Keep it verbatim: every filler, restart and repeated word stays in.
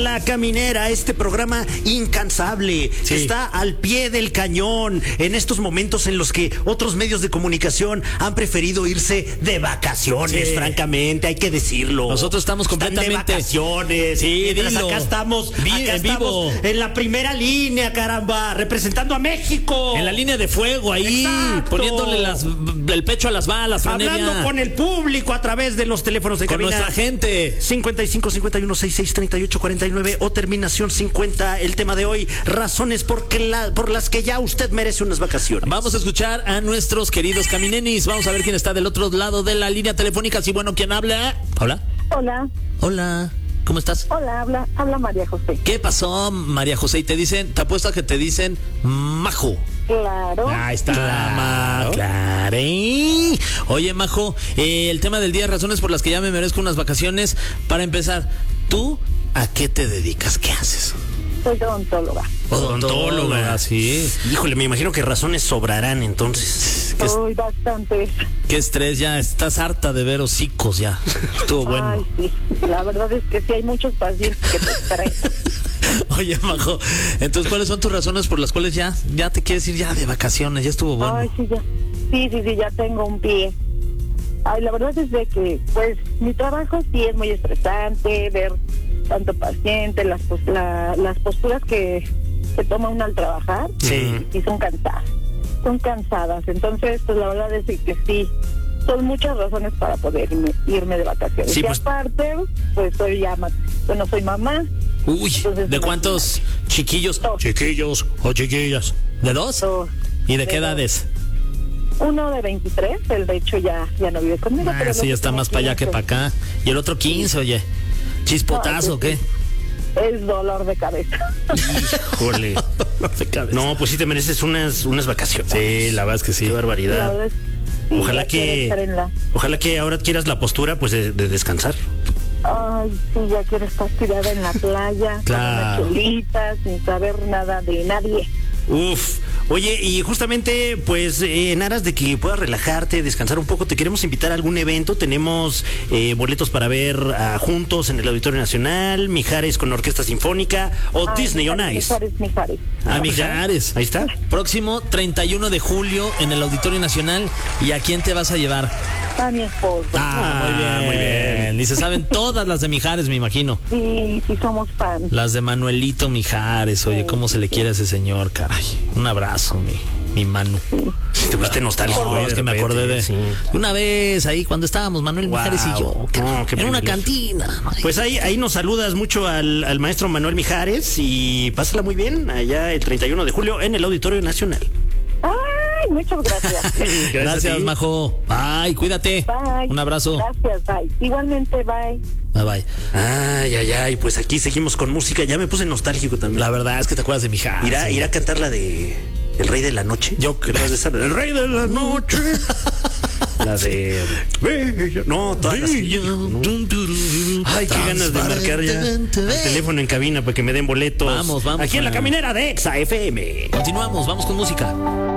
La Caminera, este programa incansable, sí. Está al pie del cañón en estos momentos en los que otros medios de comunicación han preferido irse de vacaciones, sí. Francamente, hay que decirlo. Nosotros estamos completamente Están de vacaciones. Sí, mientras dilo. acá estamos, Vi, acá en estamos vivo. en la primera línea, caramba, representando a México. En la línea de fuego ahí, Exacto. Poniéndole las, el pecho a las balas, Hablando Franevia. con el público a través de los teléfonos de con cabina. nuestra gente. cincuenta y cinco, cincuenta y uno, sesenta y seis, treinta y ocho, cuarenta y nueve o terminación cincuenta. El tema de hoy, razones por, que la, por las que ya usted merece unas vacaciones. Vamos a escuchar a nuestros queridos caminenis. Vamos a ver quién está del otro lado de la línea telefónica. Sí, bueno, ¿quién habla? ¿Hola? Hola. Hola. ¿Cómo estás? Hola, habla, habla María José. ¿Qué pasó, María José? Y te dicen, te apuesto a que te dicen Majo. Claro. Ahí está, Claro. claro. Oye, Majo, eh, el tema del día, razones por las que ya me merezco unas vacaciones. Para empezar, ¿tú a qué te dedicas? ¿Qué haces? Soy odontóloga. Odontóloga. Sí. Híjole, me imagino que razones sobrarán entonces. ¿Qué, Soy bastante. qué estrés ya? Estás harta de ver hocicos ya. Estuvo bueno. Ay, sí. La verdad es que sí hay muchos pacientes que te traen. Oye, Majo, entonces, ¿cuáles son tus razones por las cuales ya, ya te quieres ir ya de vacaciones? Ya estuvo bueno. Ay, sí, ya. Sí, sí, sí, ya tengo un pie. Ay, la verdad es de que, pues, mi trabajo sí es muy estresante, ver tanto paciente, las pos- la, las posturas que, que toma uno al trabajar, Sí. y son cansadas, son cansadas. Entonces, pues la verdad es que sí, son muchas razones para poder irme, irme de vacaciones. Sí, y pues- aparte, pues soy ya, ma- bueno, soy mamá. Uy, Entonces, ¿de cuántos chiquillos? Dos. Chiquillos o chiquillas. ¿De dos? Dos. ¿Y de qué De dos. edades? Uno de veintitrés, él de hecho ya, ya no vive conmigo. Ah, pero sí, lo ya está tiene más para allá que quince. para acá. ¿Y el otro quince, oye? ¿Chispotazo o qué? Es dolor de cabeza. Híjole. No, pues sí te mereces unas, unas vacaciones. Sí, la verdad es que sí. Qué La barbaridad. verdad es- sí, Ojalá ya quiero que estar en la- ojalá que ahora quieras la postura pues de, de descansar. Ay, sí, ya quiero estar tirada en la playa, Claro. con una chelita, sin saber nada de nadie. Uf. Oye, y justamente, pues, eh, en aras de que puedas relajarte, descansar un poco, te queremos invitar a algún evento. Tenemos eh, boletos para ver a Juntos en el Auditorio Nacional, Mijares con la Orquesta Sinfónica o Ay, Disney on Mijares, Ice. Mijares, Mijares. A Ah, pues ya. Mijares. Ahí está. Próximo treinta y uno de julio en el Auditorio Nacional. ¿Y a quién te vas a llevar? A mi esposo. Ah, muy bien, muy bien. Y se saben todas las de Mijares, me imagino. Sí, sí somos fans. Las de Manuelito Mijares. Oye, cómo se le quiere a ese señor, caray. Un abrazo, mi, mi Manu. Si te pusiste nostálgico. No, eh, es de que me repente, acordé de sí. una vez ahí cuando estábamos Manuel Wow. Mijares y yo, No, qué en una privilegio. cantina. Ay, Pues ahí, ahí nos saludas mucho al, al maestro Manuel Mijares y pásala muy bien allá el treinta y uno de julio en el Auditorio Nacional. Ay, muchas gracias. gracias, a ti. Majo. Bye, cuídate. Bye. Un abrazo. Gracias, bye. Igualmente, bye. Bye, bye. Ay, ay, ay, pues aquí seguimos con música. Ya me puse nostálgico también. La verdad es que te acuerdas de Mijares. Irá, irá a cantar la de El Rey de la Noche. Yo creo. ¿Qué vas a estar? El Rey de la Noche. La de Bella. No, todas las- no. Ay, qué ganas de marcar ya el teléfono en cabina para que me den boletos. Vamos, vamos, Aquí en la man. caminera de Exa F M. Continuamos, vamos con música.